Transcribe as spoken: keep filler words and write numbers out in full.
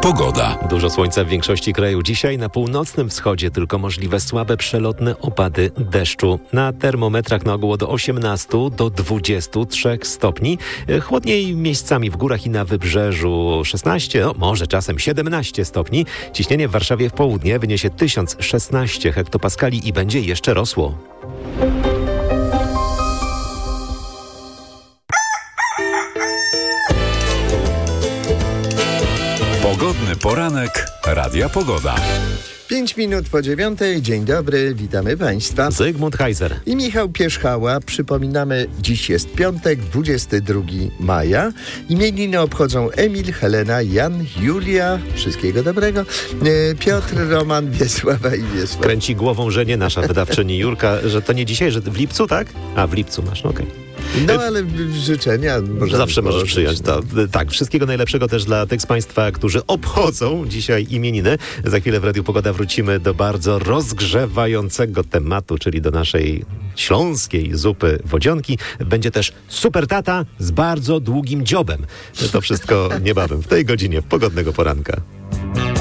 Pogoda. Dużo słońca w większości kraju. Dzisiaj na północnym wschodzie tylko możliwe słabe, przelotne opady deszczu. Na termometrach na ogół do osiemnastu do dwudziestu trzech stopni. Chłodniej miejscami w górach i na wybrzeżu szesnaście, no może czasem siedemnaście stopni. Ciśnienie w Warszawie w południe wyniesie tysiąc szesnaście hektopaskali i będzie jeszcze rosło. Pogodny poranek Radia Pogoda. Pięć minut po dziewiątej. Dzień dobry, witamy Państwa. Zygmunt Heiser I Michał Pierzchała. Przypominamy, dziś jest piątek, dwudziestego drugiego maja. Imieniny obchodzą Emil, Helena, Jan, Julia. Wszystkiego dobrego. E, Piotr, Roman, Wiesława i Wiesław. kręci głową, że nie nasza wydawczyni Jurka, że to nie dzisiaj, że w lipcu, tak? A, w lipcu masz, no okej. Okay. No ale życzenia możemy Zawsze możesz położyć, przyjąć no. to. Tak, wszystkiego najlepszego też dla tych z Państwa, którzy obchodzą dzisiaj imieniny. Za chwilę w Radiu Pogoda wrócimy do bardzo rozgrzewającego tematu, czyli do naszej śląskiej zupy wodzionki. Będzie też super tata z bardzo długim dziobem. To wszystko niebawem w tej godzinie pogodnego poranka.